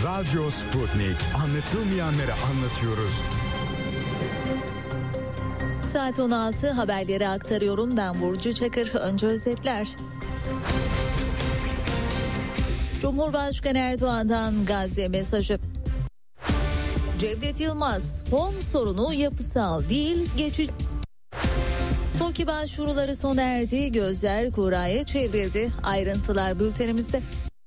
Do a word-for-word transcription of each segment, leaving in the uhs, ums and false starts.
Radyo Sputnik. Anlatılmayanları anlatıyoruz. Saat on altı, haberleri aktarıyorum. Ben Burcu Çakır. Önce özetler. Cumhurbaşkanı Erdoğan'dan Gazze mesajı. Cevdet Yılmaz, fon sorunu yapısal değil, geçici. TOKİ başvuruları sona erdi, gözler kuraya çevrildi. Ayrıntılar bültenimizde.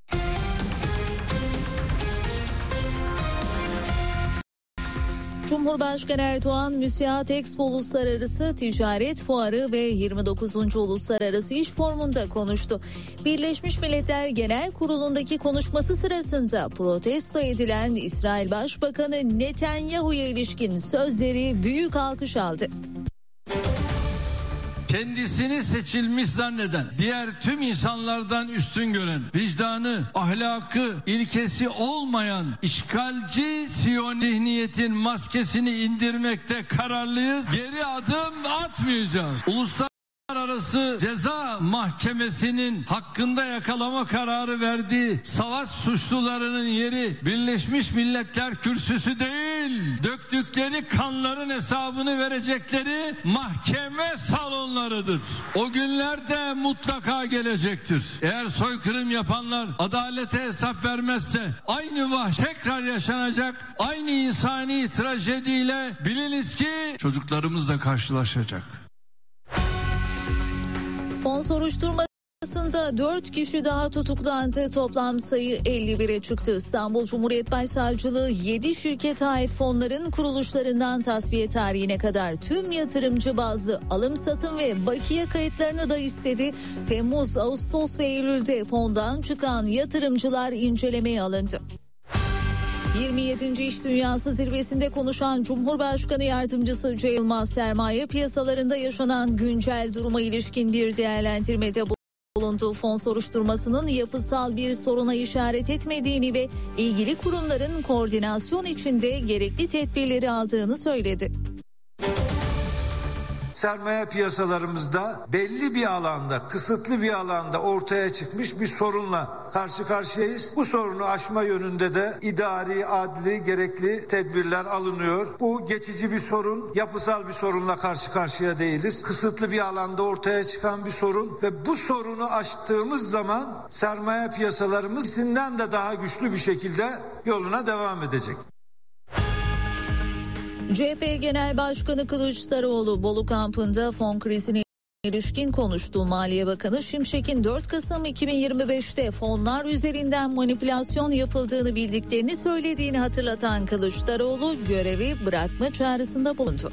Cumhurbaşkanı Erdoğan, Müsiat Expo Uluslararası Ticaret Fuarı ve yirmi dokuzuncu Uluslararası İş Forumu'nda konuştu. Birleşmiş Milletler Genel Kurulu'ndaki konuşması sırasında protesto edilen İsrail Başbakanı Netanyahu'ya ilişkin sözleri büyük alkış aldı. Kendisini seçilmiş zanneden, diğer tüm insanlardan üstün gören, vicdanı, ahlakı, ilkesi olmayan işgalci Siyonist zihniyetin maskesini indirmekte kararlıyız. Geri adım atmayacağız. Uluslararası Ceza Mahkemesi'nin hakkında yakalama kararı verdiği savaş suçlularının yeri Birleşmiş Milletler kürsüsü değil, döktükleri kanların hesabını verecekleri mahkeme salonlarıdır. O günler de mutlaka gelecektir. Eğer soykırım yapanlar adalete hesap vermezse aynı vahşet tekrar yaşanacak, aynı insani trajediyle biliniz ki çocuklarımız da karşılaşacak. Fon soruşturmasında dört kişi daha tutuklandı. Toplam sayı elli bire çıktı. İstanbul Cumhuriyet Başsavcılığı yedi şirkete ait fonların kuruluşlarından tasfiye tarihine kadar tüm yatırımcı bazlı alım satım ve bakiye kayıtlarını da istedi. Temmuz, Ağustos ve Eylül'de fondan çıkan yatırımcılar incelemeye alındı. yirmi yedinci İş Dünyası Zirvesi'nde konuşan Cumhurbaşkanı Yardımcısı Cem Yılmaz, sermaye piyasalarında yaşanan güncel duruma ilişkin bir değerlendirmede bulundu. Fon soruşturmasının yapısal bir soruna işaret etmediğini ve ilgili kurumların koordinasyon içinde gerekli tedbirleri aldığını söyledi. Sermaye piyasalarımızda belli bir alanda, kısıtlı bir alanda ortaya çıkmış bir sorunla karşı karşıyayız. Bu sorunu aşma yönünde de idari, adli, gerekli tedbirler alınıyor. Bu geçici bir sorun, yapısal bir sorunla karşı karşıya değiliz. Kısıtlı bir alanda ortaya çıkan bir sorun ve bu sorunu aştığımız zaman sermaye piyasalarımız sinden de daha güçlü bir şekilde yoluna devam edecek. C H P Genel Başkanı Kılıçdaroğlu Bolu kampında fon krizine ilişkin konuştu. Maliye Bakanı Şimşek'in dört Kasım iki bin yirmi beşte fonlar üzerinden manipülasyon yapıldığını bildiklerini söylediğini hatırlatan Kılıçdaroğlu görevi bırakma çağrısında bulundu.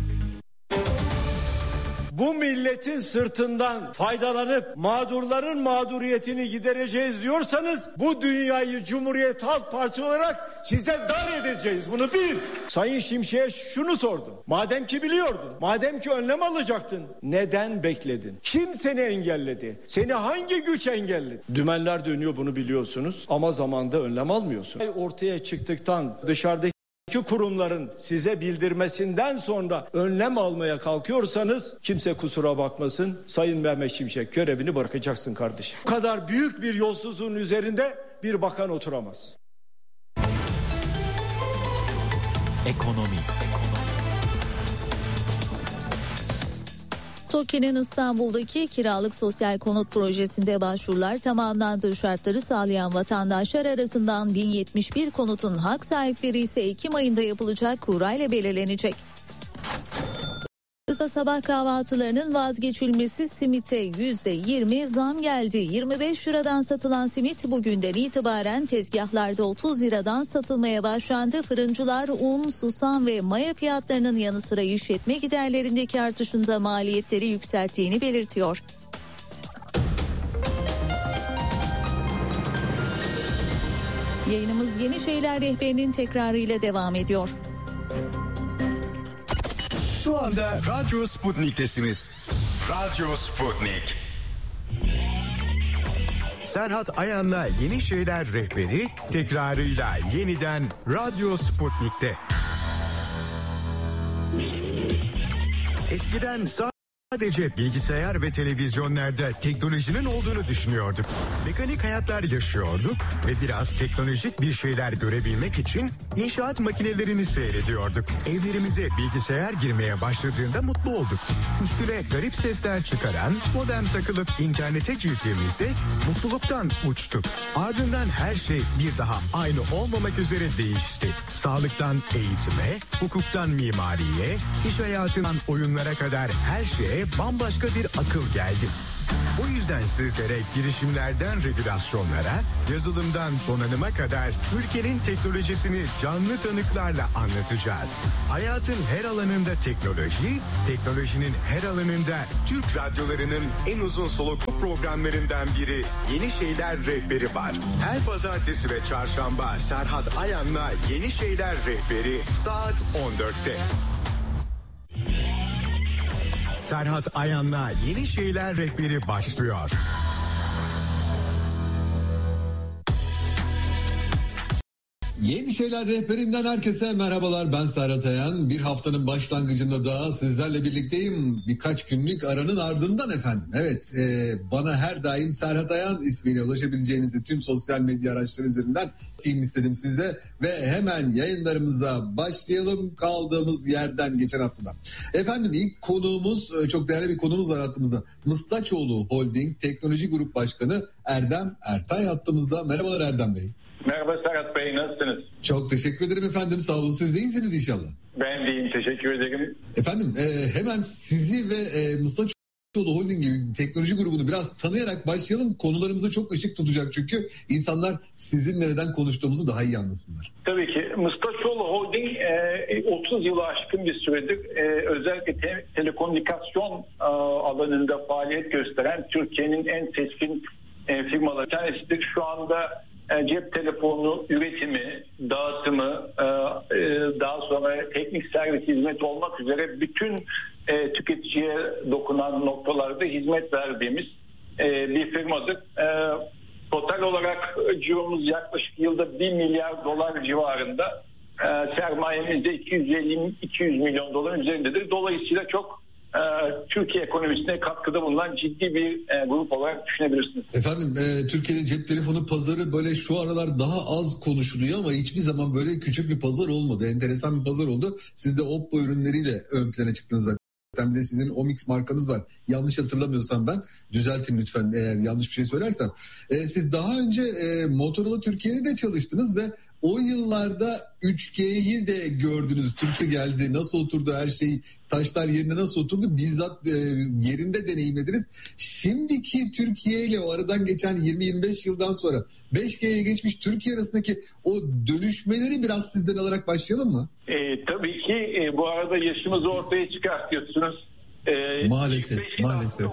Bu milletin sırtından faydalanıp mağdurların mağduriyetini gidereceğiz diyorsanız bu dünyayı Cumhuriyet Halk Partisi olarak size dar edeceğiz. Bunu bil. Sayın Şimşek'e şunu sordum. Madem ki biliyordun, madem ki önlem alacaktın, neden bekledin? Kim seni engelledi? Seni hangi güç engelledi? Dümenler dönüyor, bunu biliyorsunuz ama zamanda önlem almıyorsun. Ortaya çıktıktan dışarıdaki kurumların size bildirmesinden sonra önlem almaya kalkıyorsanız kimse kusura bakmasın, Sayın Mehmet Şimşek görevini bırakacaksın kardeşim. Bu kadar büyük bir yolsuzluğun üzerinde bir bakan oturamaz. Ekonomi. TOKİ'nin İstanbul'daki kiralık sosyal konut projesinde başvurular tamamlandı. Şartları sağlayan vatandaşlar arasından bin yetmiş bir konutun hak sahipleri ise Ekim ayında yapılacak kurayla belirlenecek. Sabah kahvaltılarının vazgeçilmesi simite yüzde yirmi zam geldi. yirmi beş liradan satılan simit bugünden itibaren tezgahlarda otuz liradan satılmaya başlandı. Fırıncılar un, susam ve maya fiyatlarının yanı sıra işletme giderlerindeki artışında maliyetleri yükselttiğini belirtiyor. Yayınımız Yeni Şeyler Rehberi'nin tekrarıyla devam ediyor. Şu anda Radyo Sputnik'tesiniz. Radyo Sputnik. Serhat Ayan'la Yeni Şeyler Rehberi tekrarıyla yeniden Radyo Sputnik'te. Eskiden Sadece bilgisayar ve televizyonlarda teknolojinin olduğunu düşünüyorduk. Mekanik hayatlar yaşıyorduk ve biraz teknolojik bir şeyler görebilmek için inşaat makinelerini seyrediyorduk. Evlerimize bilgisayar girmeye başladığında mutlu olduk. Üstüne garip sesler çıkaran modem takılıp internete girdiğimizde mutluluktan uçtuk. Ardından her şey bir daha aynı olmamak üzere değişti. Sağlıktan eğitime, hukuktan mimariye, iş hayatından oyunlara kadar her şeye bambaşka bir akıl geldi. Bu yüzden sizlere girişimlerden regülasyonlara, yazılımdan donanıma kadar ülkenin teknolojisini canlı tanıklarla anlatacağız. Hayatın her alanında teknoloji, teknolojinin her alanında Türk radyolarının en uzun soluklu programlarından biri Yeni Şeyler Rehberi var. Her pazartesi ve çarşamba Serhat Ayan'la Yeni Şeyler Rehberi saat on dörtte. Serhat Ayan'la Yeni Şeyler Rehberi başlıyor. Yeni Şeyler Rehberinden herkese merhabalar, ben Serhat Ayan. Bir haftanın başlangıcında daha sizlerle birlikteyim. Birkaç günlük aranın ardından efendim. Evet, e, bana her daim Serhat Ayan ismiyle ulaşabileceğinizi tüm sosyal medya araçları üzerinden team istedim size. Ve hemen yayınlarımıza başlayalım kaldığımız yerden geçen haftadan. Efendim ilk konuğumuz, çok değerli bir konuğumuz var hattımızda. Mıstaçoğlu Holding Teknoloji Grup Başkanı Erdem Ertay hattımızda. Merhabalar Erdem Bey. Merhaba Serhat Bey, nasılsınız? Çok teşekkür ederim efendim, sağ olun. Siz de iyisiniz inşallah. Ben de iyiyim, teşekkür ederim. Efendim e, hemen sizi ve e, Mıstaçoğlu Holding gibi teknoloji grubunu biraz tanıyarak başlayalım. Konularımıza çok ışık tutacak çünkü insanlar sizinle neden konuştuğumuzu daha iyi anlasınlar. Tabii ki Mıstaçoğlu Holding e, otuz yılı aşkın bir süredir e, özellikle te- telekomünikasyon e, alanında faaliyet gösteren Türkiye'nin en seçkin e, firmaları tanesidir. Şu anda cep telefonu üretimi, dağıtımı, daha sonra teknik servis hizmeti olmak üzere bütün tüketiciye dokunan noktalarda hizmet verdiğimiz bir firmadır. Total olarak ciromuz yaklaşık yılda bir milyar dolar civarında, sermayemiz de iki yüz elli iki yüz milyon doların üzerindedir. Dolayısıyla çok Türkiye ekonomisine katkıda bulunan ciddi bir e, grup olarak düşünebilirsiniz. Efendim e, Türkiye'de cep telefonu pazarı böyle şu aralar daha az konuşuluyor ama hiçbir zaman böyle küçük bir pazar olmadı. Enteresan bir pazar oldu. Siz de Oppo ürünleriyle ön plana çıktınız zaten. Bir de sizin Omix markanız var. Yanlış hatırlamıyorsam ben, düzeltin lütfen eğer yanlış bir şey söylersem. E, siz daha önce e, Motorola Türkiye'de de çalıştınız ve o yıllarda üç G'yi de gördünüz. Türkiye geldi, nasıl oturdu her şey, taşlar yerine nasıl oturdu, bizzat e, yerinde deneyimlediniz. Şimdiki Türkiye ile o aradan geçen yirmi yirmi beş yıldan sonra beş G'ye geçmiş Türkiye arasındaki o dönüşmeleri biraz sizden alarak başlayalım mı? E, tabii ki e, bu arada yaşımızı ortaya çıkartıyorsunuz. E, maalesef, maalesef.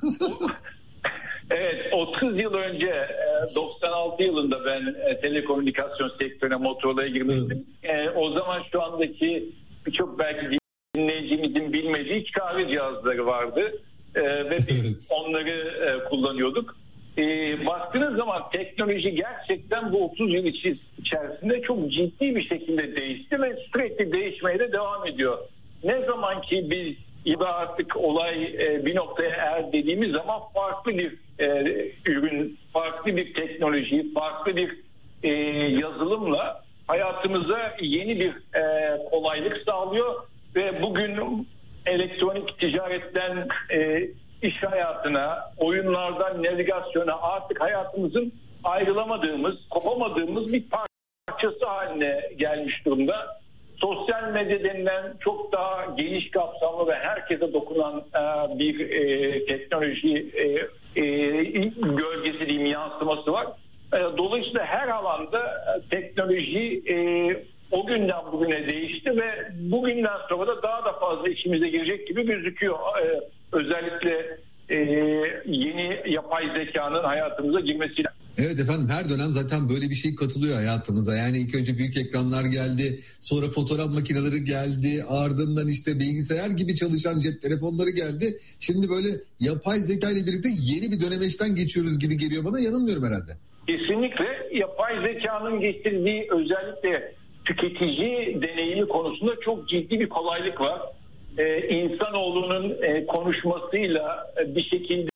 Evet, otuz yıl önce doksan altı yılında ben telekomünikasyon sektörüne, Motorola'ya girmiştim. Evet. O zaman şu andaki birçok belki dinleyicimizin bilmediği kahve cihazları vardı ve biz evet. onları kullanıyorduk. Baktığınız zaman teknoloji gerçekten bu otuz yıl içerisinde çok ciddi bir şekilde değişti ve sürekli değişmeye de devam ediyor. Ne zaman ki biz ya da artık olay e, bir noktaya er dediğimiz zaman farklı bir e, ürün, farklı bir teknoloji, farklı bir e, yazılımla hayatımıza yeni bir e, kolaylık sağlıyor ve bugün elektronik ticaretten e, iş hayatına, oyunlardan navigasyona artık hayatımızın ayrılamadığımız, kopamadığımız bir parçası haline gelmiş durumda. Sosyal medya denilen çok daha geniş kapsamlı ve herkese dokunan e, bir e, teknoloji e, e, gölgesi diyeyim, yansıması var. E, dolayısıyla her alanda e, teknoloji e, o günden bugüne değişti ve bugünden sonra da daha da fazla içimize girecek gibi gözüküyor. E, özellikle e, yeni yapay zekanın hayatımıza girmesiyle. Evet efendim, her dönem zaten böyle bir şey katılıyor hayatımıza. Yani ilk önce büyük ekranlar geldi, sonra fotoğraf makineleri geldi, ardından işte bilgisayar gibi çalışan cep telefonları geldi. Şimdi böyle yapay zeka ile birlikte yeni bir dönemeçten geçiyoruz gibi geliyor bana, yanılmıyorum herhalde. Kesinlikle yapay zekanın getirdiği özellikle tüketici deneyimi konusunda çok ciddi bir kolaylık var. e, insanoğlunun e, konuşmasıyla e, bir şekilde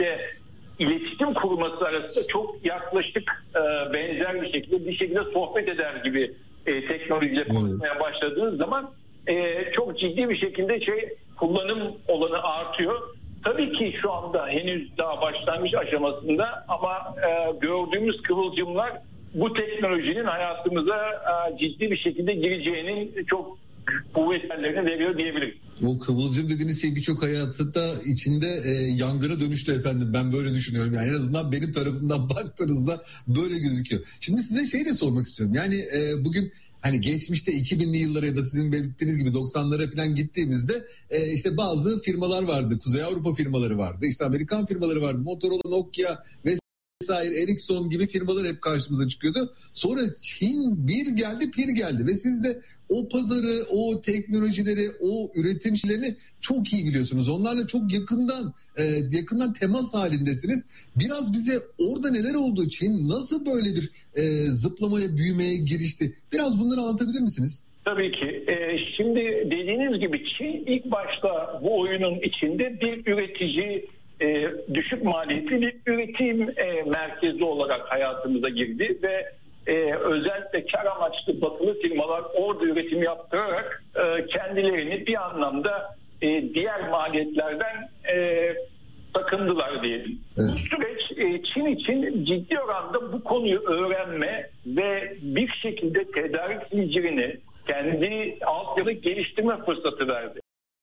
iletişim kurması arasında çok yaklaşık e, benzer bir şekilde bir şekilde sohbet eder gibi e, teknolojiyle konuşmaya başladığınız zaman e, çok ciddi bir şekilde şey kullanım olanı artıyor. Tabii ki şu anda henüz daha başlangıç aşamasında ama e, gördüğümüz kıvılcımlar bu teknolojinin hayatımıza e, ciddi bir şekilde gireceğinin çok kuvvetlerini veriyor diyebilirim. O kıvılcım dediğiniz şey birçok hayatında içinde e, yangına dönüştü efendim. Ben böyle düşünüyorum. Yani en azından benim tarafımdan baktığınızda böyle gözüküyor. Şimdi size şey de sormak istiyorum. Yani e, bugün hani geçmişte iki binli yıllara ya da sizin belirttiğiniz gibi doksanlara falan gittiğimizde e, işte bazı firmalar vardı. Kuzey Avrupa firmaları vardı. İşte Amerikan firmaları vardı. Motorola, Nokia vesaire, Ericsson gibi firmalar hep karşımıza çıkıyordu. Sonra Çin bir geldi, pir geldi ve siz de o pazarı, o teknolojileri, o üretimcilerini çok iyi biliyorsunuz. Onlarla çok yakından e, yakından temas halindesiniz. Biraz bize orada neler oldu? Çin nasıl böyle bir e, zıplamaya, büyümeye girişti? Biraz bunları anlatabilir misiniz? Tabii ki. Ee, şimdi dediğiniz gibi Çin ilk başta bu oyunun içinde bir üretici, e, düşük maliyetli bir üretim e, merkezi olarak hayatımıza girdi ve e, özellikle kar amaçlı batılı firmalar orada üretim yaptırarak e, kendilerini bir anlamda e, diğer maliyetlerden e, sakındılar diyelim. Evet. Bu süreç e, Çin için ciddi oranda bu konuyu öğrenme ve bir şekilde tedarik zincirini kendi altyapı geliştirme fırsatı verdi.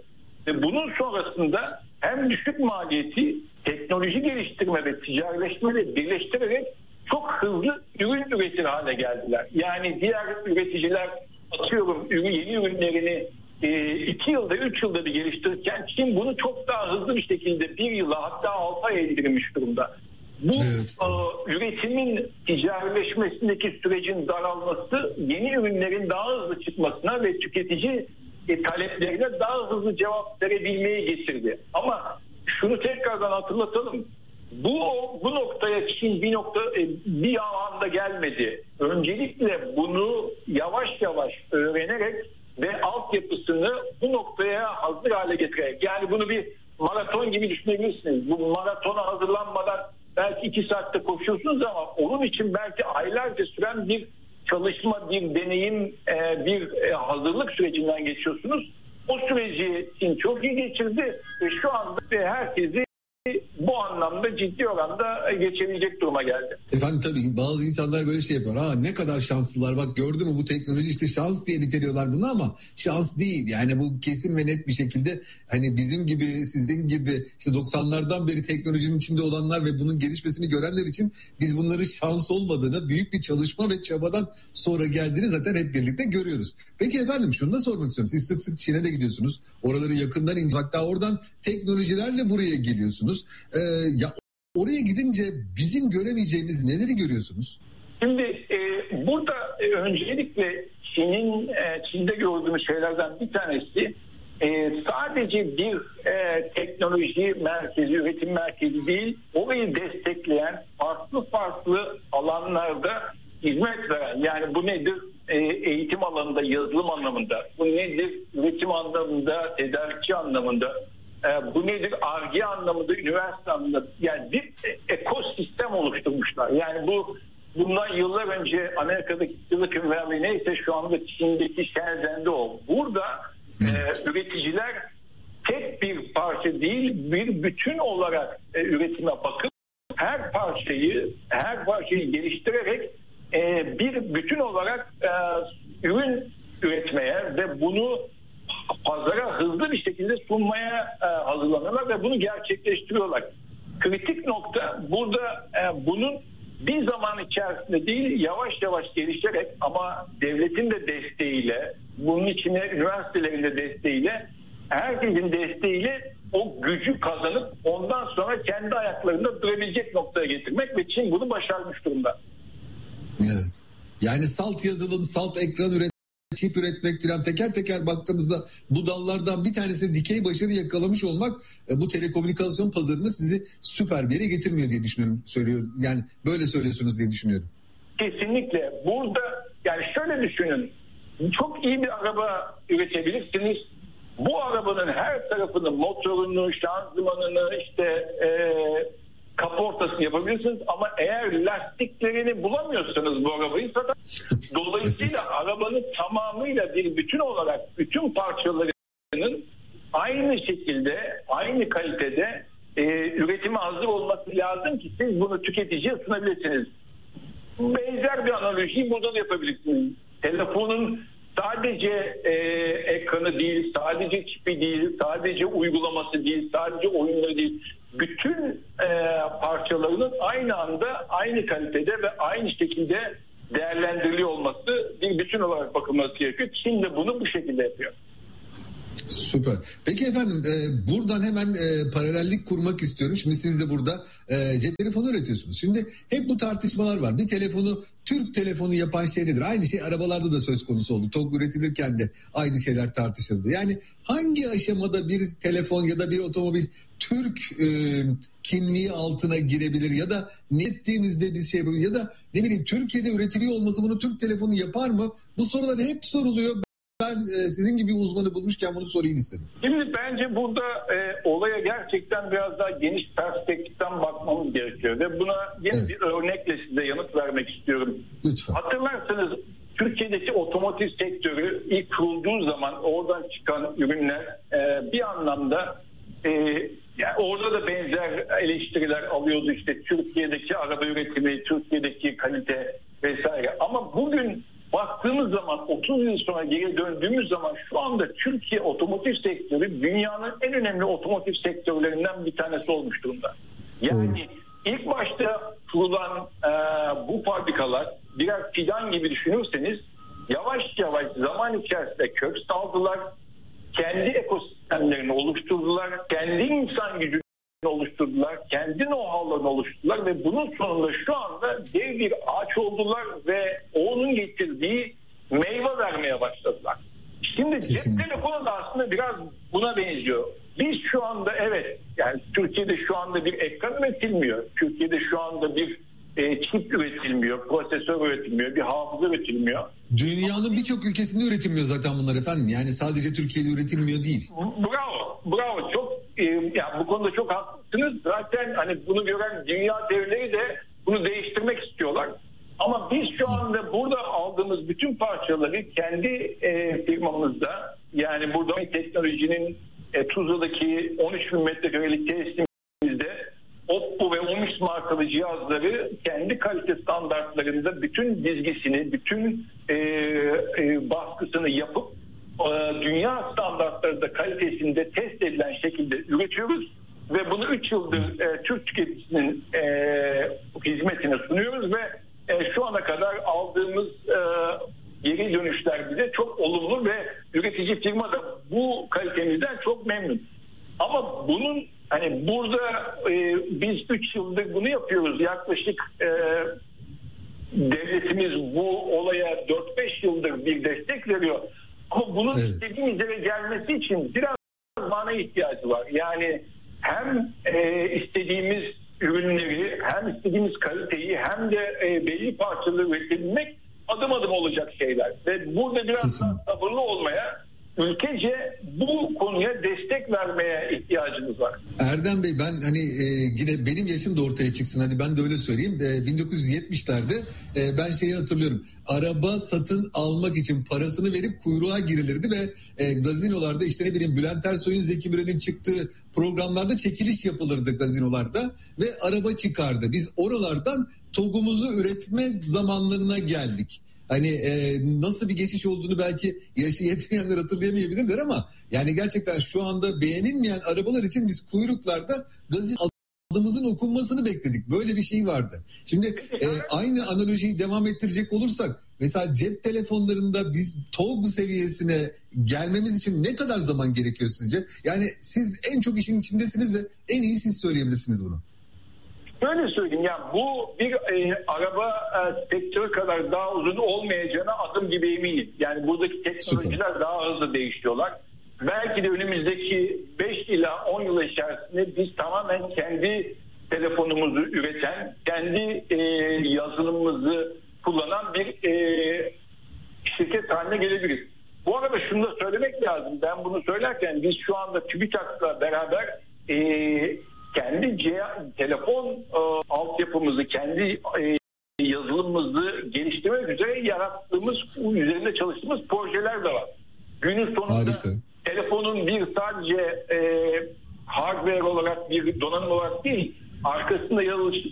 Ve bunun sonrasında hem düşük maliyeti teknoloji geliştirme ve ticarileşmeyle birleştirerek çok hızlı ürün üretir hale geldiler. Yani diğer üreticiler atıyorum yeni ürünlerini iki yılda üç yılda bir geliştirirken Çin bunu çok daha hızlı bir şekilde bir yıla hatta altı aya indirmiş durumda. Bu evet. e, üretimin ticarileşmesindeki sürecin daralması yeni ürünlerin daha hızlı çıkmasına ve tüketici e, taleplerine daha hızlı cevap verebilmeyi getirdi. Ama şunu tekrardan hatırlatalım. Bu bu noktaya Çin bir nokta e, bir anda gelmedi. Öncelikle bunu yavaş yavaş öğrenerek ve altyapısını bu noktaya hazır hale getirerek, yani bunu bir maraton gibi düşünebilirsiniz. Bu maratona hazırlanmadan belki iki saatte koşuyorsunuz ama onun için belki aylarca süren bir çalışma, bir deneyim, bir hazırlık sürecinden geçiyorsunuz. O süreci Çin çok iyi geçirdi ve şu anda herkesi bu anlamda ciddi oranda geçebilecek duruma geldi. Efendim tabii bazı insanlar böyle şey yapıyor. Ha ne kadar şanslılar, bak gördün mü bu teknoloji, işte şans diye niteliyorlar bunu ama şans değil. Yani bu kesin ve net bir şekilde hani bizim gibi, sizin gibi işte doksanlardan beri teknolojinin içinde olanlar ve bunun gelişmesini görenler için biz bunların şans olmadığını, büyük bir çalışma ve çabadan sonra geldiğini zaten hep birlikte görüyoruz. Peki efendim şunu da sormak istiyorum. Siz sık sık Çin'e de gidiyorsunuz. Oraları yakından ince, hatta oradan teknolojilerle buraya geliyorsunuz. Ee, ya oraya gidince bizim göremeyeceğimiz neleri görüyorsunuz? Şimdi e, burada e, öncelikle Çin'in e, Çin'de gördüğümüz şeylerden bir tanesi e, sadece bir e, teknoloji merkezi, üretim merkezi değil, orayı destekleyen farklı farklı alanlarda hizmet veren, yani bu nedir? E, eğitim alanında, yazılım anlamında, bu nedir? Üretim anlamında, tedarikçi anlamında, e, bu nedir? Ar-Ge anlamında, üniversite anlamında, yani bir ekosistem oluşturmuşlar. Yani bu bundan yıllar önce Amerika'daki Silicon Valley neyse şu anda Çin'deki Shenzhen'de o. Burada e, üreticiler tek bir parça değil, bir bütün olarak e, üretime bakıp her parçayı her parçayı geliştirerek e, bir bütün olarak e, ürün üretmeye ve bunu pazara hızlı bir şekilde sunmaya e, hazırlanıyorlar ve bunu gerçekleştiriyorlar. Kritik nokta burada e, bunun bir zaman içerisinde değil, yavaş yavaş gelişerek ama devletin de desteğiyle, bunun içine üniversitelerin de desteğiyle, herkesin desteğiyle o gücü kazanıp ondan sonra kendi ayaklarında durabilecek noktaya getirmek ve Çin bunu başarmış durumda. Evet. Yani salt yazılım, salt ekran üretmek, çip üretmek falan teker teker baktığımızda bu dallardan bir tanesi dikey başarı yakalamış olmak bu telekomünikasyon pazarında sizi süper bir yere getirmiyor diye düşünüyorum. Söylüyor. Yani böyle söylüyorsunuz diye düşünüyorum. Kesinlikle. Burada yani şöyle düşünün. Çok iyi bir araba üretebilirsiniz bu arabanın her tarafını, motorunu, şanzımanını, işte e, kaportasını yapabilirsiniz ama eğer lastiklerini bulamıyorsanız bu arabayı zaten dolayısıyla arabanın tamamıyla bir bütün olarak bütün parçalarının aynı şekilde, aynı kalitede e, üretime hazır olması lazım ki siz bunu tüketiciye sunabilirsiniz. Benzer bir analojiyi burada da yapabilirsiniz. Telefonun sadece e, ekranı değil, sadece çipi değil, sadece uygulaması değil, sadece oyunları değil. Bütün e, parçalarının aynı anda, aynı kalitede ve aynı şekilde değerlendiriliyor olması bir bütün olarak bakılması gerekiyor. Çin de bunu bu şekilde yapıyor. Süper. Peki efendim e, buradan hemen e, paralellik kurmak istiyorum. Şimdi siz de burada e, cep telefonu üretiyorsunuz. Şimdi hep bu tartışmalar var. Bir telefonu Türk telefonu yapan şey nedir? Aynı şey arabalarda da söz konusu oldu. TOG üretilirken de aynı şeyler tartışıldı. Yani hangi aşamada bir telefon ya da bir otomobil Türk e, kimliği altına girebilir ya da ne ettiğimizde biz şey yapabilir ya da ne bileyim Türkiye'de üretiliyor olması bunu Türk telefonu yapar mı? Bu sorular hep soruluyor. Ben e, sizin gibi uzmanı bulmuşken bunu sorayım istedim. Şimdi bence burada e, olaya gerçekten biraz daha geniş perspektiften bakmamız gerekiyor ve buna yeni evet. bir örnekle size yanıt vermek istiyorum. Lütfen. Hatırlarsanız Türkiye'deki otomotiv sektörü ilk kurulduğu zaman oradan çıkan ürünler e, bir anlamda e, yani orada da benzer eleştiriler alıyordu, işte Türkiye'deki araba üretimi, Türkiye'deki kalite vesaire. Ama bugün baktığımız zaman otuz yıl sonra geri döndüğümüz zaman şu anda Türkiye otomotiv sektörü dünyanın en önemli otomotiv sektörlerinden bir tanesi olmuş durumda. Yani ilk başta kurulan e, bu fabrikalar birer fidan gibi düşünürseniz yavaş yavaş zaman içerisinde kök saldılar, kendi ekosistemlerini oluşturdular, kendi insan gücünü oluşturdular, kendi know-how'larını oluşturdular ve bunun sonunda şu anda dev bir ağaç oldular ve onun getirdiği meyve vermeye başladılar. Şimdi cep telefonu da aslında biraz buna benziyor. Biz şu anda evet, yani Türkiye'de şu anda bir ekran üretilmiyor. Türkiye'de şu anda bir e, çip üretilmiyor, prosesör üretilmiyor, bir hafıza üretilmiyor. Dünyanın birçok ülkesinde üretilmiyor zaten bunlar efendim. Yani sadece Türkiye'de üretilmiyor değil. Bravo, bravo. Çok e, yani bu konuda çok haklısınız. Zaten hani bunu gören dünya devleri de bunu değiştirmek istiyorlar. Ama biz şu anda burada aldığımız bütün parçaları kendi e, firmamızda, yani burada teknolojinin e, Tuzla'daki on üç bin metrekarelik tesisimizde Oppo ve Omis markalı cihazları kendi kalite standartlarında bütün dizgisini, bütün e, e, baskısını yapıp e, dünya standartlarında kalitesinde test edilen şekilde üretiyoruz ve bunu üç yıldır e, Türk tüketicisinin e, hizmetine sunuyoruz ve e, şu ana kadar aldığımız e, geri dönüşler bize çok olumlu ve üretici firma da bu kalitemizden çok memnun. Ama bunun hani burada e, biz üç yıldır bunu yapıyoruz. Yaklaşık e, devletimiz bu olaya dört beş yıldır bir destek veriyor. Ama bunun evet. istediğimiz yere gelmesi için biraz zamana ihtiyacı var. Yani hem e, istediğimiz ürünleri, hem istediğimiz kaliteyi, hem de e, belli parçaları üretebilmek adım adım olacak şeyler. Ve burada biraz daha sabırlı olmaya, ülkece bu konuya destek vermeye ihtiyacımız var. Erdem Bey, ben hani e, yine benim yaşım da ortaya çıksın, hadi ben de öyle söyleyeyim. E, bin dokuz yüz yetmişlerde e, ben şeyi hatırlıyorum. Araba satın almak için parasını verip kuyruğa girilirdi ve e, gazinolarda işte ne bileyim Bülent Ersoy'un, Zeki Müren'in çıktığı programlarda çekiliş yapılırdı gazinolarda ve araba çıkardı. Biz oralardan TOG'umuzu üretme zamanlarına geldik. Hani e, nasıl bir geçiş olduğunu belki yaşı yetmeyenler hatırlayamayabilirler ama yani gerçekten şu anda beğenilmeyen arabalar için biz kuyruklarda gazin adımızın okunmasını bekledik. Böyle bir şey vardı. Şimdi e, aynı analojiyi devam ettirecek olursak mesela cep telefonlarında biz TOG seviyesine gelmemiz için ne kadar zaman gerekiyor sizce? Yani siz en çok işin içindesiniz ve en iyi siz söyleyebilirsiniz bunu. Böyle söyleyeyim, yani bu bir e, araba e, sektörü kadar daha uzun olmayacağına adım gibi eminim. Yani buradaki teknolojiler Süper. daha hızlı değişiyorlar. Belki de önümüzdeki beş ila on yıl içerisinde biz tamamen kendi telefonumuzu üreten, kendi e, yazılımımızı kullanan bir e, şirket haline gelebiliriz. Bu arada şunu da söylemek lazım. Ben bunu söylerken biz şu anda TÜBİTAK'la beraber e, kendi C- telefon e, altyapımızı, kendi e, yazılımımızı geliştirmek üzere yarattığımız, üzerinde çalıştığımız projeler de var. Günün sonunda Harika. telefonun bir sadece e, hardware olarak, bir donanım olarak değil, arkasında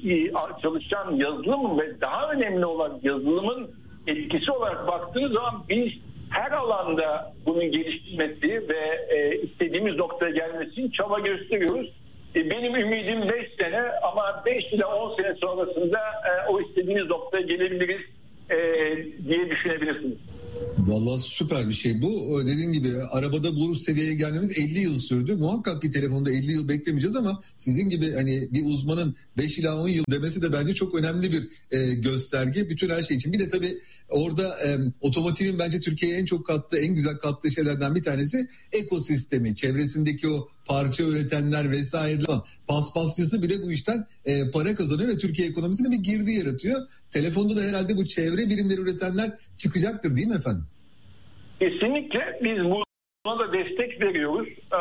çalışan yazılım ve daha önemli olan yazılımın etkisi olarak baktığınız zaman biz her alanda bunun geliştirmesi ve e, istediğimiz noktaya gelmesi için çaba gösteriyoruz. E, benim ümidim beş sene ama beş ile on sene sonrasında e, o istediğimiz noktaya gelebiliriz e, diye düşünebilirsiniz. Vallahi süper bir şey bu. Dediğim gibi arabada bu seviyeye gelmemiz elli yıl sürdü. Muhakkak ki telefonda elli yıl beklemeyeceğiz ama sizin gibi hani bir uzmanın beş ila on yıl demesi de bence çok önemli bir e, gösterge bütün her şey için. Bir de tabii orada e, otomotivin bence Türkiye'ye en çok kattığı, en güzel kattığı şeylerden bir tanesi ekosistemi. Çevresindeki o parça üretenler vesaire falan. Paspasçısı bile bu işten e, para kazanıyor ve Türkiye ekonomisine bir girdi yaratıyor. Telefonda da herhalde bu çevre birimleri üretenler çıkacaktır değil mi efendim? Kesinlikle biz buna da destek veriyoruz. Ee,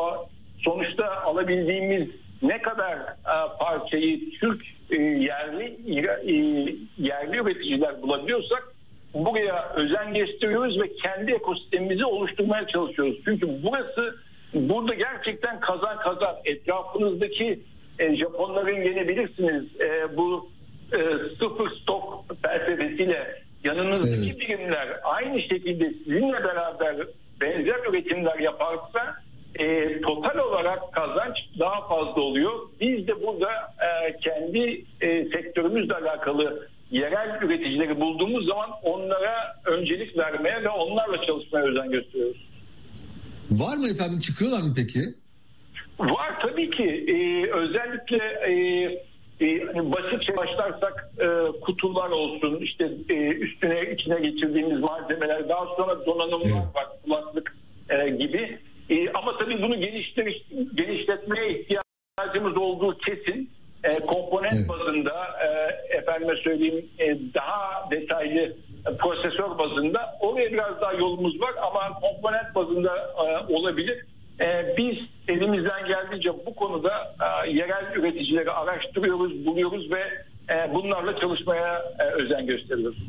sonuçta alabildiğimiz ne kadar e, parçayı Türk e, yerli e, yerli üreticiler bulabiliyorsak buraya özen gösteriyoruz ve kendi ekosistemimizi oluşturmaya çalışıyoruz. Çünkü burası burada gerçekten kazan kazan. Etrafınızdaki e, Japonların yine bilirsiniz e, bu e, sıfır stok felsefesiyle yanınızdaki evet. birimler aynı şekilde sizinle beraber benzer üretimler yaparsa e, total olarak kazanç daha fazla oluyor. Biz de burada e, kendi e, sektörümüzle alakalı yerel üreticileri bulduğumuz zaman onlara öncelik vermeye ve onlarla çalışmaya özen gösteriyoruz. Var mı efendim? Çıkıyorlar mı peki? Var tabii ki. Ee, özellikle e, e, basitçe başlarsak e, kutular olsun, işte e, üstüne içine geçirdiğimiz malzemeler, daha sonra donanımlar evet. var, kulaklık e, gibi. E, ama tabii bunu geliştir, genişletmeye ihtiyacımız olduğu kesin. E, komponent evet. bazında, e, efendime söyleyeyim e, daha detaylı e, prosesör bazında oraya biraz daha yolumuz var ama komponent bazında e, olabilir. E, biz elimizden geldiğince bu konuda e, yerel üreticileri araştırıyoruz, buluyoruz ve e, bunlarla çalışmaya e, özen gösteriyoruz.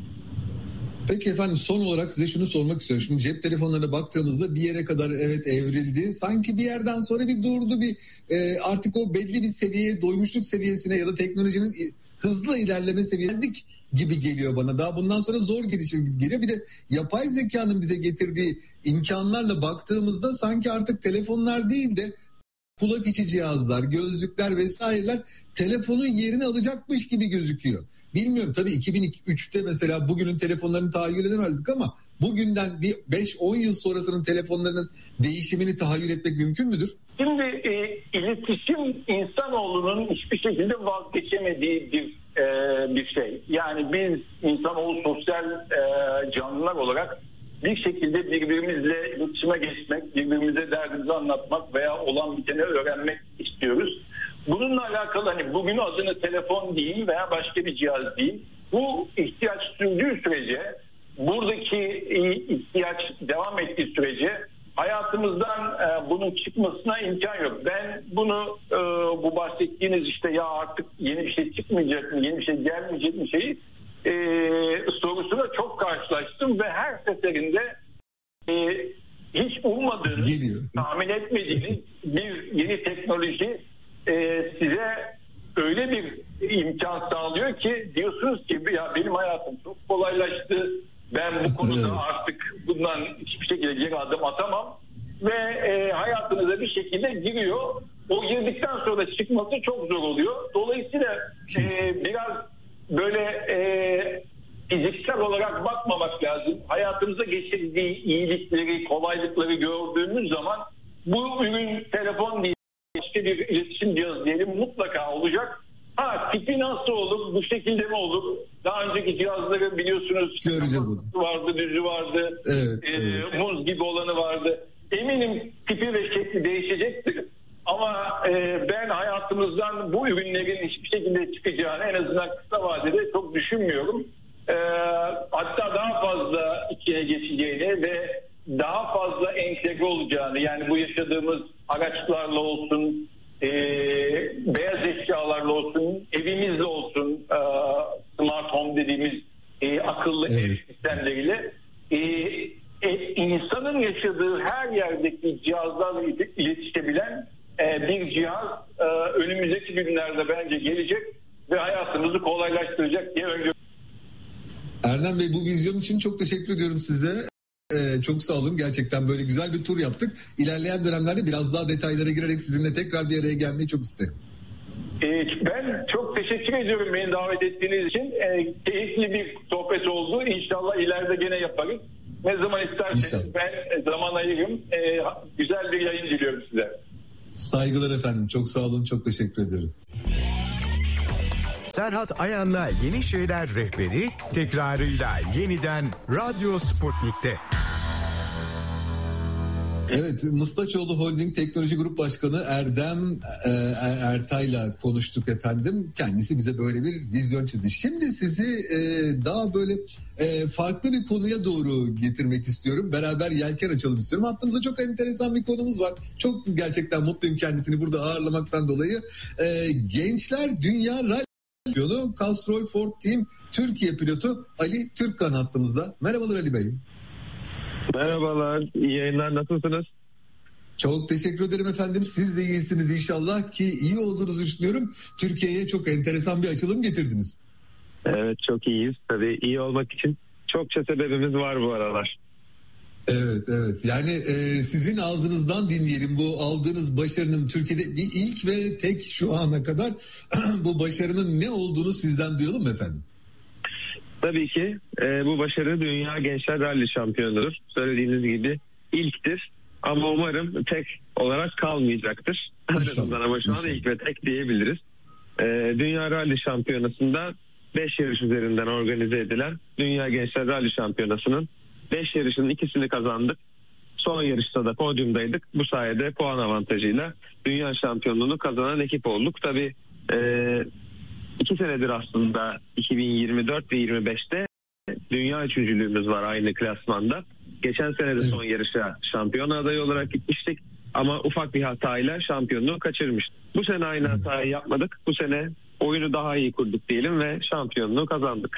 Peki efendim son olarak size şunu sormak istiyorum. Şimdi cep telefonlarına baktığımızda bir yere kadar evet evrildi. Sanki bir yerden sonra bir durdu bir e, artık o belli bir seviyeye doymuşluk seviyesine ya da teknolojinin hızlı ilerleme seviyesindeki gibi geliyor bana. Daha bundan sonra zor gelişir gibi geliyor. Bir de yapay zekanın bize getirdiği imkanlarla baktığımızda sanki artık telefonlar değil de kulak içi cihazlar, gözlükler vesaireler telefonun yerini alacakmış gibi gözüküyor. Bilmiyorum tabii iki bin üçte mesela bugünün telefonlarını tahayyül edemezdik ama bugünden bir beş on yıl sonrasının telefonlarının değişimini tahayyül etmek mümkün müdür? Şimdi e, iletişim insanoğlunun hiçbir şekilde vazgeçemediği bir e, bir şey. Yani biz insanoğlu sosyal e, canlılar olarak bir şekilde birbirimizle iletişime geçmek, birbirimize derdimizi anlatmak veya olan biteni öğrenmek istiyoruz. Bununla alakalı hani bugün adını telefon değil veya başka bir cihaz değil. Bu ihtiyaç sürdüğü sürece, buradaki ihtiyaç devam ettiği sürece hayatımızdan e, bunun çıkmasına imkan yok. Ben bunu e, bu bahsettiğiniz işte ya artık yeni bir şey çıkmayacak mı, yeni bir şey gelmeyecek mi şeyi e, sorusuna çok karşılaştım ve her seferinde e, hiç ummadığınız, Geliyor. tahmin etmediğiniz bir yeni teknoloji Ee, size öyle bir imkan sağlıyor ki diyorsunuz ki ya benim hayatım çok kolaylaştı. Ben bu konuda artık bundan hiçbir şekilde geri adım atamam ve e, hayatınıza bir şekilde giriyor. O girdikten sonra çıkması çok zor oluyor. Dolayısıyla e, biraz böyle e, fiziksel olarak bakmamak lazım. Hayatımıza geçirdiği iyilikleri, kolaylıkları gördüğümüz zaman bu ürün telefon değil, başka bir iletişim cihazı diyelim mutlaka olacak. Ha tipi nasıl olur? Bu şekilde mi olur? Daha önceki cihazları biliyorsunuz vardı, düzü vardı, evet, e, evet. muz gibi olanı vardı. Eminim tipi ve şekli değişecektir. Ama e, ben hayatımızdan bu ürünlerin hiçbir şekilde çıkacağını en azından kısa vadede çok düşünmüyorum. E, hatta daha fazla içine geçeceğini ve daha fazla entegre olacağını, yani bu yaşadığımız araçlarla olsun, e, beyaz eşyalarla olsun, evimizle olsun, e, smart home dediğimiz e, akıllı evet. ev sistemleriyle e, e, insanın yaşadığı her yerdeki cihazlarla iletişebilen e, bir cihaz e, önümüzdeki günlerde bence gelecek ve hayatımızı kolaylaştıracak diye öngörüyorum. Erdem Bey, bu vizyon için çok teşekkür ediyorum size. Ee, çok sağ olun. Gerçekten böyle güzel bir tur yaptık. İlerleyen dönemlerde biraz daha detaylara girerek sizinle tekrar bir araya gelmeyi çok isterim. Ee, ben çok teşekkür ediyorum beni davet ettiğiniz için. Ee, keyifli bir sohbet oldu. İnşallah ileride gene yaparız. Ne zaman isterseniz İnşallah. Ben zaman ayırırım. Ee, güzel bir yayın diliyorum size. Saygılar efendim. Çok sağ olun. Çok teşekkür ederim. Serhat Ayan'la Yeni Şeyler Rehberi tekrarıyla yeniden Radyo Sputnik'te. Evet, Mıstaçoğlu Holding Teknoloji Grup Başkanı Erdem e, Ertay'la konuştuk efendim. Kendisi bize böyle bir vizyon çizdi. Şimdi sizi e, daha böyle e, farklı bir konuya doğru getirmek istiyorum. Beraber yelken açalım istiyorum. Hattımızda çok enteresan bir konumuz var. Çok gerçekten mutluyum kendisini burada ağırlamaktan dolayı. E, Gençler Dünya Rally Şampiyonu Castrol Ford Team Türkiye pilotu Ali Türkkan hattımızda. Merhabalar Ali Bey. Merhabalar, iyi yayınlar, nasılsınız? Çok teşekkür ederim efendim. Siz de iyisiniz inşallah, ki iyi olduğunuzu düşünüyorum. Türkiye'ye çok enteresan bir açılım getirdiniz. Evet, çok iyiyiz. Tabii iyi olmak için çokça sebebimiz var bu aralar. Evet, evet. Yani e, sizin ağzınızdan dinleyelim bu aldığınız başarının Türkiye'de bir ilk ve tek şu ana kadar bu başarının ne olduğunu sizden duyalım mı efendim? Tabii ki e, bu başarı Dünya Gençler Rally Şampiyonu'dur. Söylediğiniz gibi ilktir ama umarım tek olarak kalmayacaktır. İnşallah. Ama şu an ilk ve tek diyebiliriz. E, Dünya Rally Şampiyonası'nda beş yarış üzerinden organize edilen Dünya Gençler Rally Şampiyonası'nın beş yarışının ikisini kazandık. Son yarışta da podyumdaydık. Bu sayede puan avantajıyla dünya şampiyonluğunu kazanan ekip olduk. Tabii e, iki senedir aslında iki bin yirmi dört ve yirmi beşte dünya üçüncülüğümüz var aynı klasmanda. Geçen sene de son yarışa şampiyon adayı olarak gitmiştik. Ama ufak bir hatayla şampiyonluğu kaçırmıştık. Bu sene aynı hatayı yapmadık. Bu sene oyunu daha iyi kurduk diyelim ve şampiyonluğu kazandık.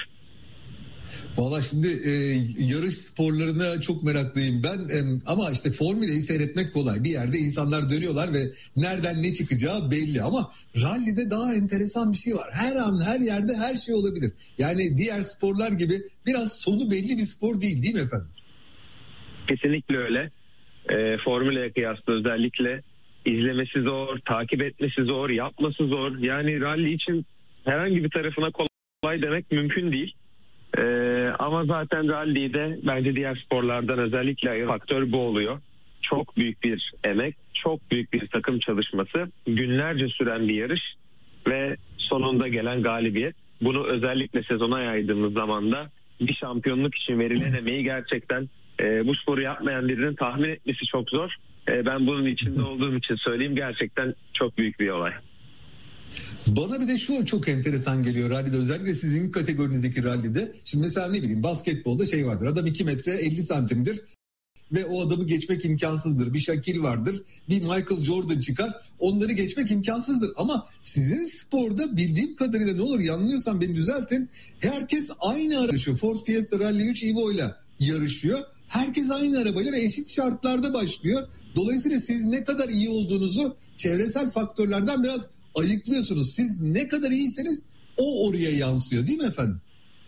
Valla şimdi e, yarış sporlarına çok meraklıyım ben e, ama işte formüleyi seyretmek kolay. Bir yerde insanlar dönüyorlar ve nereden ne çıkacağı belli ama rallide daha enteresan bir şey var. Her an her yerde her şey olabilir. Yani diğer sporlar gibi biraz sonu belli bir spor değil, değil mi efendim? Kesinlikle öyle. E, formüleye kıyasla özellikle izlemesi zor, takip etmesi zor, yapması zor. Yani rally için herhangi bir tarafına kolay demek mümkün değil. Ee, ama zaten rally'de bence diğer sporlardan özellikle ayıran faktör bu oluyor. Çok büyük bir emek, çok büyük bir takım çalışması, günlerce süren bir yarış ve sonunda gelen galibiyet. Bunu özellikle sezona yaydığımız zaman da bir şampiyonluk için verilen emeği gerçekten e, bu sporu yapmayan birinin tahmin etmesi çok zor. E, ben bunun içinde olduğum için söyleyeyim, gerçekten çok büyük bir olay. Bana bir de şu çok enteresan geliyor rallide, özellikle sizin kategorinizdeki rallide. Şimdi mesela ne bileyim, basketbolda şey vardır, adam iki metre elli santimdir ve o adamı geçmek imkansızdır. Bir Shaquille vardır, bir Michael Jordan çıkar, onları geçmek imkansızdır. Ama sizin sporda bildiğim kadarıyla, ne olur yanılıyorsam beni düzeltin, herkes aynı araba yarışıyor. Ford Fiesta Rally üç Evo ile yarışıyor. Herkes aynı arabayla ve eşit şartlarda başlıyor. Dolayısıyla siz ne kadar iyi olduğunuzu çevresel faktörlerden biraz ayıklıyorsunuz. Siz ne kadar iyiyseniz o oraya yansıyor, değil mi efendim?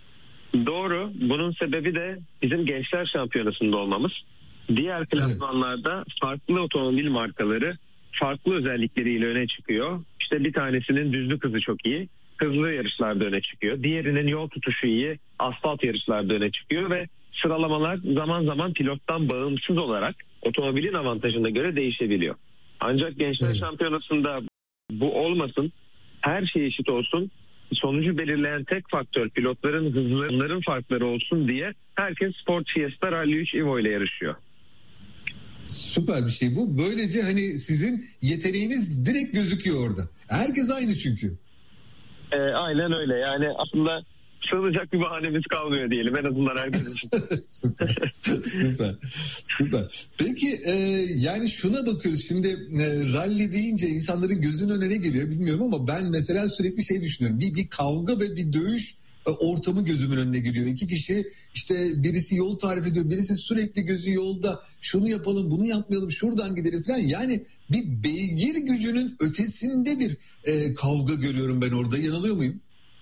Doğru. Bunun sebebi de bizim gençler şampiyonasında olmamız. Diğer klasmanlarda evet, farklı otomobil markaları farklı özellikleriyle öne çıkıyor. İşte bir tanesinin düzlük hızı çok iyi, hızlı yarışlarda öne çıkıyor. Diğerinin yol tutuşu iyi, asfalt yarışlarda öne çıkıyor ve sıralamalar zaman zaman pilottan bağımsız olarak otomobilin avantajına göre değişebiliyor. Ancak gençler evet, şampiyonasında bu olmasın, her şey eşit olsun, sonucu belirleyen tek faktör pilotların hızlarının farkları olsun diye herkes Ford Fiesta Rally üç Evo ile yarışıyor. Süper bir şey bu. Böylece hani sizin yeteneğiniz direkt gözüküyor orada. Herkes aynı çünkü. E, aynen öyle. Yani aslında sığınacak bir bahanemiz kalmıyor diyelim en azından herkes için. Süper, süper, süper. Peki e, yani şuna bakıyoruz şimdi e, rally deyince insanların gözünün önüne geliyor bilmiyorum ama ben mesela sürekli şey düşünüyorum. Bir, bir kavga ve bir dövüş e, ortamı gözümün önüne geliyor. İki kişi işte birisi yol tarif ediyor, birisi sürekli gözü yolda şunu yapalım bunu yapmayalım şuradan gidelim falan. Yani bir beygir gücünün ötesinde bir e, kavga görüyorum ben orada, yanılıyor muyum?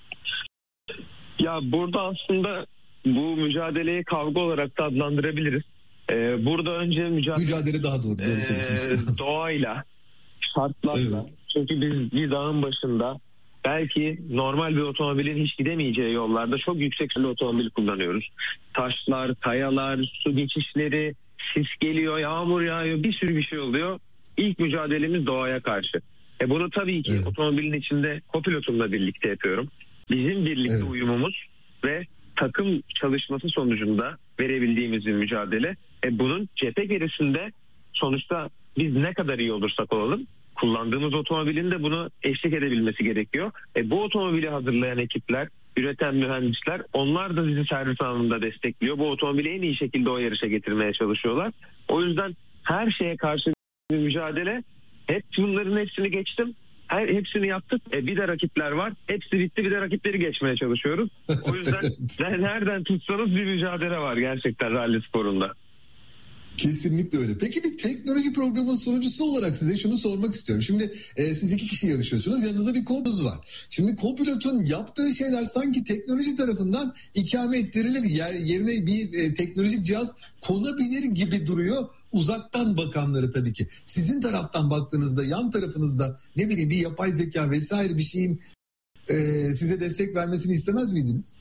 Ya burada aslında bu mücadeleyi kavga olarak da adlandırabiliriz. Ee, burada önce mücadele, mücadele daha doğru. doğru e, doğayla, şartlarla. Evet. Çünkü biz bir dağın başında belki normal bir otomobilin hiç gidemeyeceği yollarda çok yüksek hızlı otomobil kullanıyoruz. Taşlar, kayalar, su geçişleri, sis geliyor, yağmur yağıyor, bir sürü bir şey oluyor. İlk mücadelemiz doğaya karşı. E bunu tabii ki evet. otomobilin içinde kopilotumla birlikte yapıyorum. Bizim birlikte evet. uyumumuz ve takım çalışması sonucunda verebildiğimiz bir mücadele. E bunun cephe gerisinde sonuçta biz ne kadar iyi olursak olalım kullandığımız otomobilin de bunu eşlik edebilmesi gerekiyor. E bu otomobili hazırlayan ekipler, üreten mühendisler, onlar da bizi servis anında destekliyor. Bu otomobili en iyi şekilde o yarışa getirmeye çalışıyorlar. O yüzden her şeye karşı bir mücadele. Hep bunların hepsini geçtim. Her, hepsini yaptık. E, bir de rakipler var. Hepsi bitti. Bir de rakipleri geçmeye çalışıyoruz. O yüzden nereden tutsanız bir mücadele var gerçekten rally sporunda. Kesinlikle öyle. Peki bir teknoloji programının sunucusu olarak size şunu sormak istiyorum. Şimdi e, siz iki kişi yarışıyorsunuz. Yanınızda bir kopilot var. Şimdi kopilotun yaptığı şeyler sanki teknoloji tarafından ikame ettirilir. Yer, yerine bir e, teknolojik cihaz konabilir gibi duruyor. Uzaktan bakanları tabii ki. Sizin taraftan baktığınızda, yan tarafınızda ne bileyim bir yapay zeka vesaire bir şeyin e, size destek vermesini istemez miydiniz?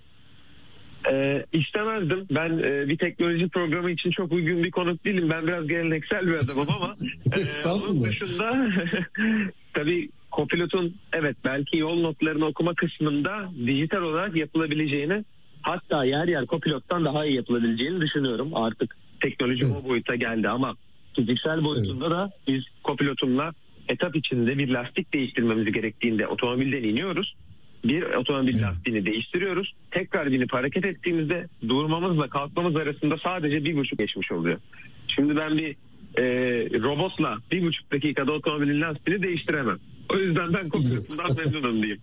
Ee, istemezdim. Ben e, bir teknoloji programı için çok uygun bir konuk değilim. Ben biraz geleneksel bir adamım ama e, onun dışında tabii kopilotun evet belki yol notlarını okuma kısmında dijital olarak yapılabileceğini, hatta yer yer kopilottan daha iyi yapılabileceğini düşünüyorum. Artık teknoloji evet. o boyuta geldi ama fiziksel boyutunda evet. da biz kopilotumla etap içinde bir lastik değiştirmemiz gerektiğinde otomobilden iniyoruz. Bir otomobil evet. lastiğini değiştiriyoruz. Tekrar binip hareket ettiğimizde durmamızla kalkmamız arasında sadece bir buçuk geçmiş oluyor. Şimdi ben bir e, robotla bir buçuk dakikada otomobilin lastiğini değiştiremem. O yüzden ben kopilotumdan memnunum diyeyim.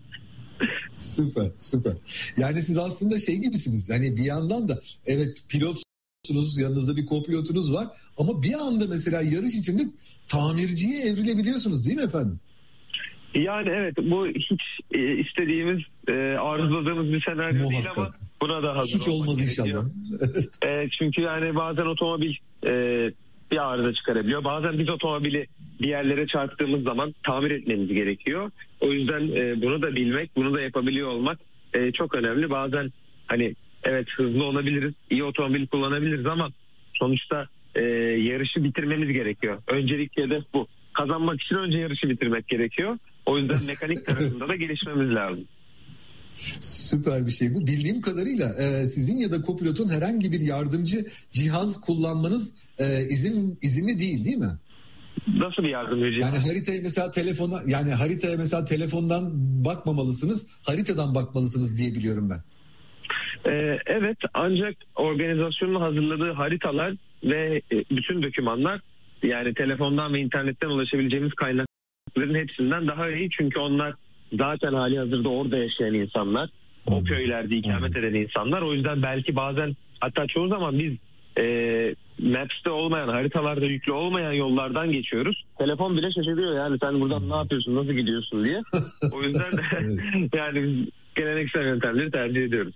Süper, süper. Yani siz aslında şey gibisiniz. Yani bir yandan da evet pilotsunuz, yanınızda bir kopilotunuz var ama bir anda mesela yarış içinde tamirciye evrilebiliyorsunuz değil mi efendim? Yani evet bu hiç e, istediğimiz, e, arzuladığımız bir senaryo Muhakkak. değil ama buna da hazır hiç olmaz inşallah. e, çünkü yani bazen otomobil e, bir arıza çıkarabiliyor. Bazen biz otomobili bir yerlere çarptığımız zaman tamir etmemiz gerekiyor. O yüzden e, bunu da bilmek, bunu da yapabiliyor olmak e, çok önemli. Bazen hani evet hızlı olabiliriz, iyi otomobil kullanabiliriz ama sonuçta e, yarışı bitirmemiz gerekiyor. Öncelikli hedef bu. Kazanmak için önce yarışı bitirmek gerekiyor. O yüzden mekanik tarafında da gelişmemiz lazım. Süper bir şey bu. Bildiğim kadarıyla e, sizin ya da kopilotun herhangi bir yardımcı cihaz kullanmanız e, izin izinli değil değil mi? Nasıl bir yardımcı cihaz? Yani haritaya mesela telefona yani haritaya mesela telefondan bakmamalısınız, haritadan bakmalısınız diye biliyorum ben. Ee, evet ancak organizasyonun hazırladığı haritalar ve e, bütün dokümanlar yani telefondan ve internetten ulaşabileceğimiz kaynakların hepsinden daha iyi. Çünkü onlar zaten hali hazırda orada yaşayan insanlar. O köylerde ikamet eden insanlar. O yüzden belki bazen hatta çoğu zaman biz e, Maps'te olmayan, haritalarda yüklü olmayan yollardan geçiyoruz. Telefon bile şaşırıyor yani sen buradan ne yapıyorsun, nasıl gidiyorsun diye. O yüzden yani biz geleneksel yöntemleri tercih ediyoruz.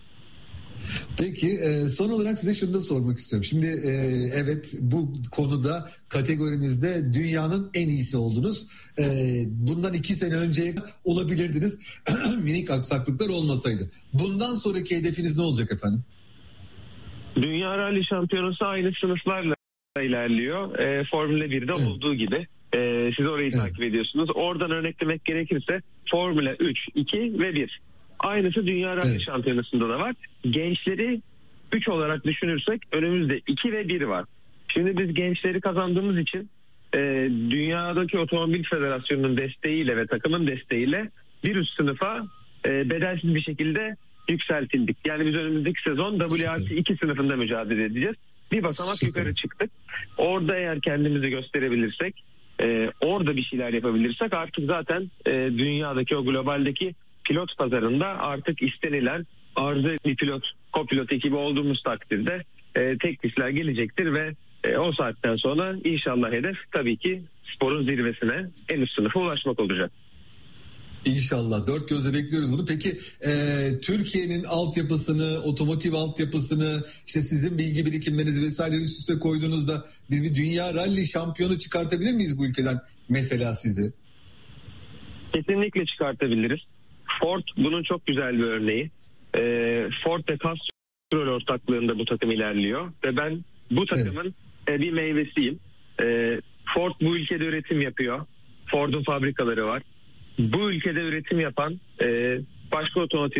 Peki son olarak size şunu da sormak istiyorum. Şimdi evet bu konuda kategorinizde dünyanın en iyisi oldunuz. Bundan iki sene önce olabilirdiniz. Minik aksaklıklar olmasaydı. Bundan sonraki hedefiniz ne olacak efendim? Dünya Rally Şampiyonası aynı sınıflarla ilerliyor. E, Formula birde evet. olduğu gibi. E, siz orayı evet. takip ediyorsunuz. Oradan örneklemek gerekirse Formula üç, iki ve bir. Aynısı Dünya Rally evet. Şampiyonası'nda da var. Gençleri üç olarak düşünürsek önümüzde iki ve bir var. Şimdi biz gençleri kazandığımız için e, dünyadaki Otomobil Federasyonu'nun desteğiyle ve takımın desteğiyle bir üst sınıfa e, bedelsiz bir şekilde yükseltildik. Yani biz önümüzdeki sezon W R C iki sınıfında mücadele edeceğiz. Bir basamak Süper. yukarı çıktık. Orada eğer kendimizi gösterebilirsek, e, orada bir şeyler yapabilirsek artık zaten e, dünyadaki o globaldeki pilot pazarında artık istenilen arzu bir pilot, kopilot ekibi olduğumuz takdirde e, teklifler gelecektir ve e, o saatten sonra inşallah hedef tabii ki sporun zirvesine, en üst sınıfa ulaşmak olacak. İnşallah. Dört gözle bekliyoruz bunu. Peki e, Türkiye'nin altyapısını, otomotiv altyapısını, işte sizin bilgi birikimlerinizi vesaire üst üste koyduğunuzda biz bir dünya rally şampiyonu çıkartabilir miyiz bu ülkeden mesela sizi? Kesinlikle çıkartabiliriz. Ford bunun çok güzel bir örneği. E, Ford ve Castrol ortaklığında bu takım ilerliyor ve ben bu takımın evet. e, bir meyvesiyim. E, Ford bu ülkede üretim yapıyor. Ford'un fabrikaları var. Bu ülkede üretim yapan e, başka otomotiv